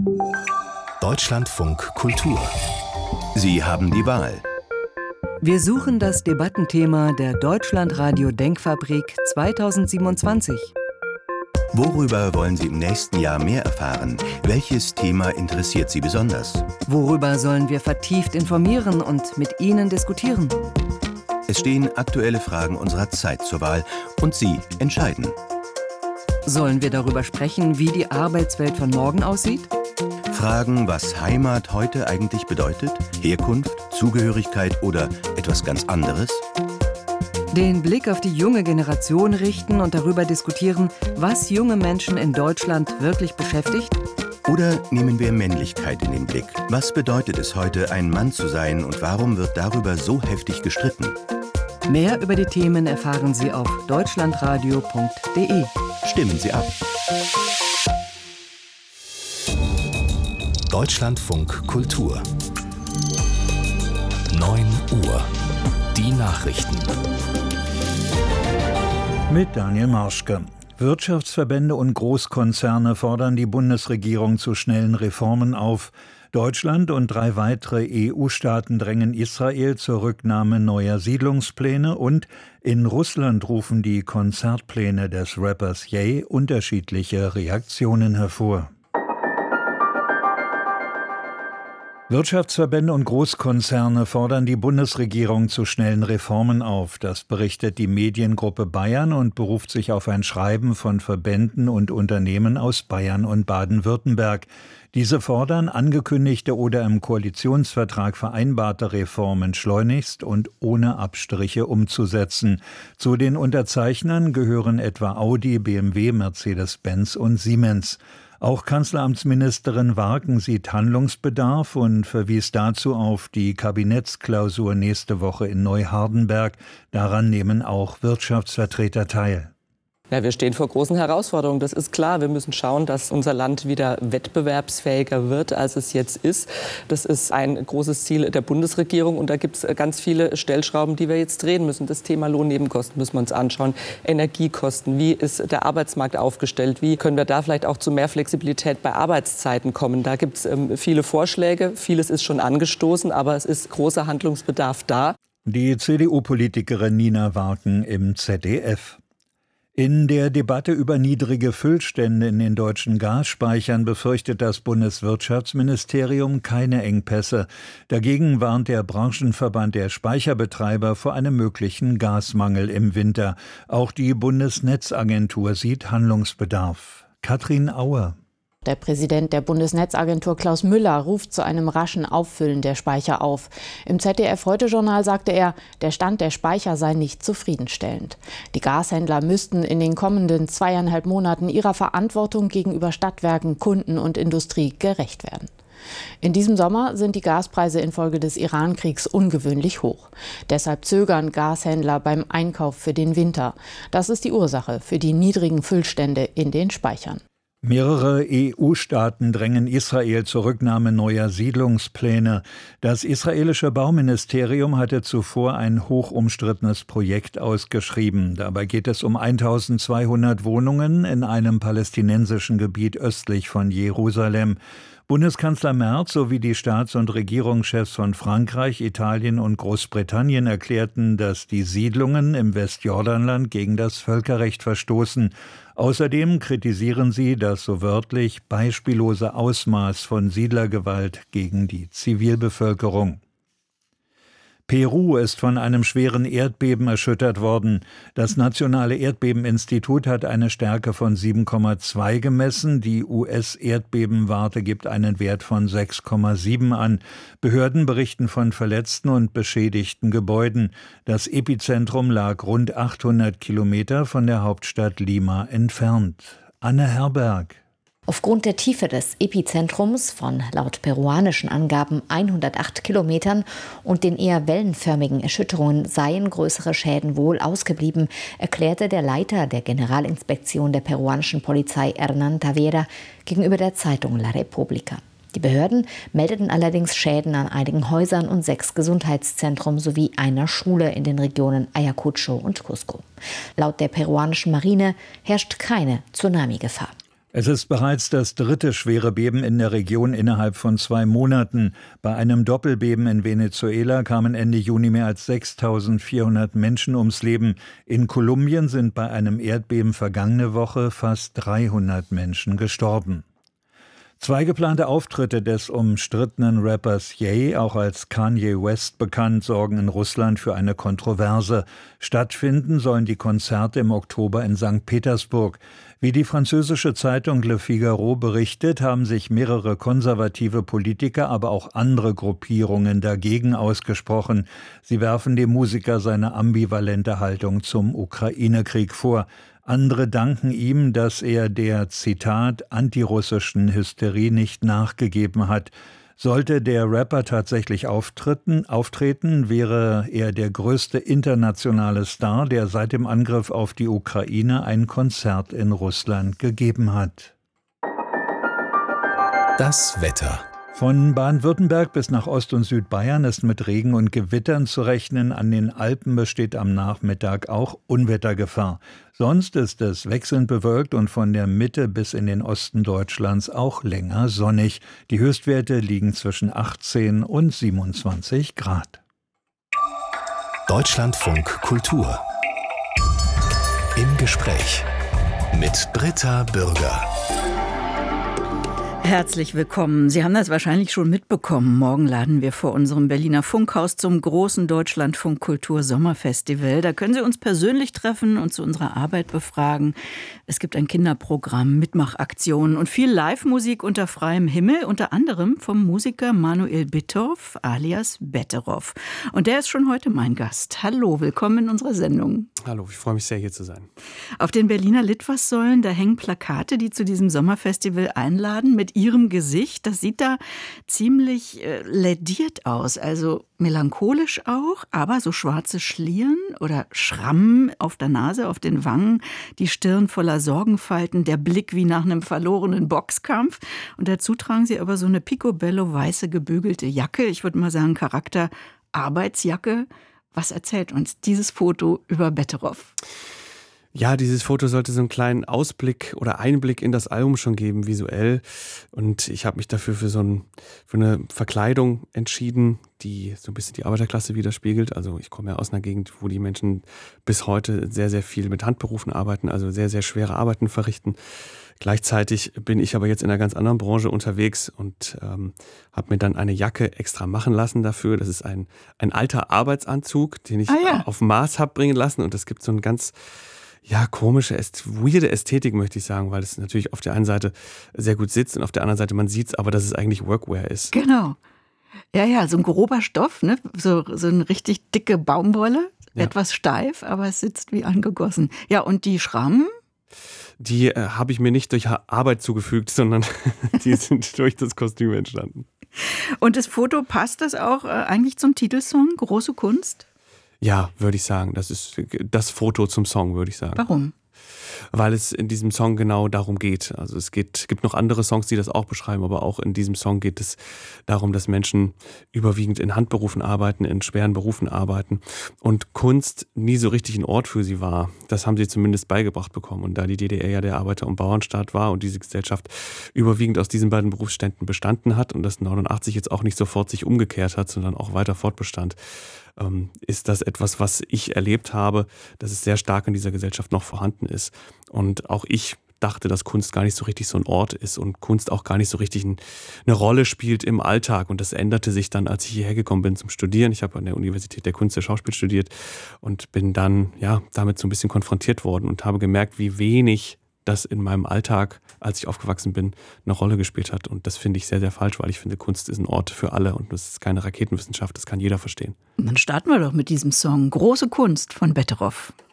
Deutschlandfunk Kultur. Sie haben die Wahl. Wir suchen das Debattenthema der Deutschlandradio Denkfabrik 2027. Worüber wollen Sie im nächsten Jahr mehr erfahren? Welches Thema interessiert Sie besonders? Worüber sollen wir vertieft informieren und mit Ihnen diskutieren? Es stehen aktuelle Fragen unserer Zeit zur Wahl und Sie entscheiden. Sollen wir darüber sprechen, wie die Arbeitswelt von morgen aussieht? Fragen, was Heimat heute eigentlich bedeutet? Herkunft, Zugehörigkeit oder etwas ganz anderes? Den Blick auf die junge Generation richten und darüber diskutieren, was junge Menschen in Deutschland wirklich beschäftigt? Oder nehmen wir Männlichkeit in den Blick? Was bedeutet es heute, ein Mann zu sein und warum wird darüber so heftig gestritten? Mehr über die Themen erfahren Sie auf deutschlandradio.de. Stimmen Sie ab. Deutschlandfunk Kultur. 9 Uhr. Die Nachrichten. Mit Daniel Marschke. Wirtschaftsverbände und Großkonzerne fordern die Bundesregierung zu schnellen Reformen auf. Deutschland und 3 weitere EU-Staaten drängen Israel zur Rücknahme neuer Siedlungspläne und in Russland rufen die Konzertpläne des Rappers Ye unterschiedliche Reaktionen hervor. Wirtschaftsverbände und Großkonzerne fordern die Bundesregierung zu schnellen Reformen auf. Das berichtet die Mediengruppe Bayern und beruft sich auf ein Schreiben von Verbänden und Unternehmen aus Bayern und Baden-Württemberg. Diese fordern, angekündigte oder im Koalitionsvertrag vereinbarte Reformen schleunigst und ohne Abstriche umzusetzen. Zu den Unterzeichnern gehören etwa Audi, BMW, Mercedes-Benz und Siemens. Auch Kanzleramtsministerin Warken sieht Handlungsbedarf und verwies dazu auf die Kabinettsklausur nächste Woche in Neuhardenberg. Daran nehmen auch Wirtschaftsvertreter teil. Ja, wir stehen vor großen Herausforderungen, das ist klar. Wir müssen schauen, dass unser Land wieder wettbewerbsfähiger wird, als es jetzt ist. Das ist ein großes Ziel der Bundesregierung und da gibt es ganz viele Stellschrauben, die wir jetzt drehen müssen. Das Thema Lohnnebenkosten müssen wir uns anschauen, Energiekosten, wie ist der Arbeitsmarkt aufgestellt, wie können wir da vielleicht auch zu mehr Flexibilität bei Arbeitszeiten kommen. Da gibt es viele Vorschläge, vieles ist schon angestoßen, aber es ist großer Handlungsbedarf da. Die CDU-Politikerin Nina Warken im ZDF. In der Debatte über niedrige Füllstände in den deutschen Gasspeichern befürchtet das Bundeswirtschaftsministerium keine Engpässe. Dagegen warnt der Branchenverband der Speicherbetreiber vor einem möglichen Gasmangel im Winter. Auch die Bundesnetzagentur sieht Handlungsbedarf. Katrin Auer. Der Präsident der Bundesnetzagentur Klaus Müller ruft zu einem raschen Auffüllen der Speicher auf. Im ZDF-Heute-Journal sagte er, der Stand der Speicher sei nicht zufriedenstellend. Die Gashändler müssten in den kommenden 2,5 Monaten ihrer Verantwortung gegenüber Stadtwerken, Kunden und Industrie gerecht werden. In diesem Sommer sind die Gaspreise infolge des Iran-Kriegs ungewöhnlich hoch. Deshalb zögern Gashändler beim Einkauf für den Winter. Das ist die Ursache für die niedrigen Füllstände in den Speichern. Mehrere EU-Staaten drängen Israel zur Rücknahme neuer Siedlungspläne. Das israelische Bauministerium hatte zuvor ein hochumstrittenes Projekt ausgeschrieben. Dabei geht es um 1200 Wohnungen in einem palästinensischen Gebiet östlich von Jerusalem. Bundeskanzler Merz sowie die Staats- und Regierungschefs von Frankreich, Italien und Großbritannien erklärten, dass die Siedlungen im Westjordanland gegen das Völkerrecht verstoßen. Außerdem kritisieren sie das so wörtlich beispiellose Ausmaß von Siedlergewalt gegen die Zivilbevölkerung. Peru ist von einem schweren Erdbeben erschüttert worden. Das Nationale Erdbebeninstitut hat eine Stärke von 7,2 gemessen. Die US-Erdbebenwarte gibt einen Wert von 6,7 an. Behörden berichten von verletzten und beschädigten Gebäuden. Das Epizentrum lag rund 800 Kilometer von der Hauptstadt Lima entfernt. Anne Herberg. Aufgrund der Tiefe des Epizentrums von laut peruanischen Angaben 108 Kilometern und den eher wellenförmigen Erschütterungen seien größere Schäden wohl ausgeblieben, erklärte der Leiter der Generalinspektion der peruanischen Polizei Hernán Tavera gegenüber der Zeitung La República. Die Behörden meldeten allerdings Schäden an einigen Häusern und 6 Gesundheitszentren sowie einer Schule in den Regionen Ayacucho und Cusco. Laut der peruanischen Marine herrscht keine Tsunami-Gefahr. Es ist bereits das 3. schwere Beben in der Region innerhalb von 2 Monaten. Bei einem Doppelbeben in Venezuela kamen Ende Juni mehr als 6.400 Menschen ums Leben. In Kolumbien sind bei einem Erdbeben vergangene Woche fast 300 Menschen gestorben. 2 geplante Auftritte des umstrittenen Rappers Ye, auch als Kanye West bekannt, sorgen in Russland für eine Kontroverse. Stattfinden sollen die Konzerte im Oktober in St. Petersburg. Wie die französische Zeitung Le Figaro berichtet, haben sich mehrere konservative Politiker, aber auch andere Gruppierungen dagegen ausgesprochen. Sie werfen dem Musiker seine ambivalente Haltung zum Ukraine-Krieg vor. Andere danken ihm, dass er der, Zitat, antirussischen Hysterie nicht nachgegeben hat. Sollte der Rapper tatsächlich auftreten, wäre er der größte internationale Star, der seit dem Angriff auf die Ukraine ein Konzert in Russland gegeben hat. Das Wetter. Von Baden-Württemberg bis nach Ost- und Südbayern ist mit Regen und Gewittern zu rechnen. An den Alpen besteht am Nachmittag auch Unwettergefahr. Sonst ist es wechselnd bewölkt und von der Mitte bis in den Osten Deutschlands auch länger sonnig. Die Höchstwerte liegen zwischen 18 und 27 Grad. Deutschlandfunk Kultur. Im Gespräch mit Britta Bürger. Herzlich willkommen. Sie haben das wahrscheinlich schon mitbekommen. Morgen laden wir vor unserem Berliner Funkhaus zum großen Deutschlandfunk Kultur Sommerfestival. Da können Sie uns persönlich treffen und zu unserer Arbeit befragen. Es gibt ein Kinderprogramm, Mitmachaktionen und viel Live-Musik unter freiem Himmel, unter anderem vom Musiker Manuel Bittorf alias Betteroff. Und der ist schon heute mein Gast. Hallo, willkommen in unserer Sendung. Hallo, ich freue mich sehr, hier zu sein. Auf den Berliner Litfaßsäulen, da hängen Plakate, die zu diesem Sommerfestival einladen, mit Ihrem Gesicht. Das sieht da ziemlich lädiert aus, also melancholisch auch, aber so schwarze Schlieren oder Schrammen auf der Nase, auf den Wangen, die Stirn voller Sorgenfalten, der Blick wie nach einem verlorenen Boxkampf. Und dazu tragen Sie aber so eine picobello weiße gebügelte Jacke, ich würde mal sagen Charakter Arbeitsjacke. Was erzählt uns dieses Foto über Betteroff? Ja, dieses Foto sollte so einen kleinen Ausblick oder Einblick in das Album schon geben, visuell. Und ich habe mich dafür für eine Verkleidung entschieden, die so ein bisschen die Arbeiterklasse widerspiegelt. Also ich komme ja aus einer Gegend, wo die Menschen bis heute sehr, sehr viel mit Handberufen arbeiten, also sehr, sehr schwere Arbeiten verrichten. Gleichzeitig bin ich aber jetzt in einer ganz anderen Branche unterwegs und habe mir dann eine Jacke extra machen lassen dafür. Das ist ein alter Arbeitsanzug, den ich auf Maß habe bringen lassen. Und es gibt so ein ganz komische, weirde Ästhetik, möchte ich sagen, weil es natürlich auf der einen Seite sehr gut sitzt und auf der anderen Seite man sieht es, aber dass es eigentlich Workwear ist. Genau. Ja, so ein grober Stoff, ne? So eine richtig dicke Baumwolle, etwas steif, aber es sitzt wie angegossen. Ja, und die Schrammen? Die habe ich mir nicht durch Arbeit zugefügt, sondern die sind durch das Kostüm entstanden. Und das Foto, passt das auch eigentlich zum Titelsong, Große Kunst? Ja, würde ich sagen. Das ist das Foto zum Song, würde ich sagen. Warum? Weil es in diesem Song genau darum geht. Also es gibt noch andere Songs, die das auch beschreiben, aber auch in diesem Song geht es darum, dass Menschen überwiegend in Handberufen arbeiten, in schweren Berufen arbeiten und Kunst nie so richtig ein Ort für sie war. Das haben sie zumindest beigebracht bekommen. Und da die DDR ja der Arbeiter- und Bauernstaat war und diese Gesellschaft überwiegend aus diesen beiden Berufsständen bestanden hat und das 89 jetzt auch nicht sofort sich umgekehrt hat, sondern auch weiter fortbestand, ist das etwas, was ich erlebt habe, dass es sehr stark in dieser Gesellschaft noch vorhanden ist. Und auch ich dachte, dass Kunst gar nicht so richtig so ein Ort ist und Kunst auch gar nicht so richtig eine Rolle spielt im Alltag. Und das änderte sich dann, als ich hierher gekommen bin zum Studieren. Ich habe an der Universität der Kunst der Schauspiel studiert und bin dann damit so ein bisschen konfrontiert worden und habe gemerkt, wie wenig das in meinem Alltag, als ich aufgewachsen bin, eine Rolle gespielt hat. Und das finde ich sehr, sehr falsch, weil ich finde, Kunst ist ein Ort für alle und das ist keine Raketenwissenschaft, das kann jeder verstehen. Dann starten wir doch mit diesem Song Große Kunst von Betteroff.